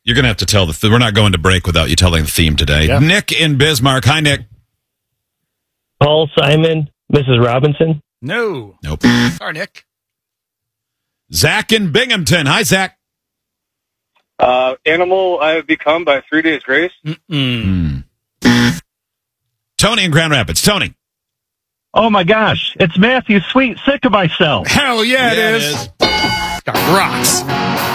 You're going to have to tell we're not going to break without you telling the theme today. Yeah. Nick in Bismarck. Hi, Nick. Paul Simon, Mrs. Robinson. No. Nope. Sorry, Nick. Zach in Binghamton. Hi, Zach. Animal I Have Become by 3 Days Grace. Tony in Grand Rapids. Tony. Oh my gosh, it's Matthew Sweet, Sick of Myself. Hell yeah, it is. Got rocks.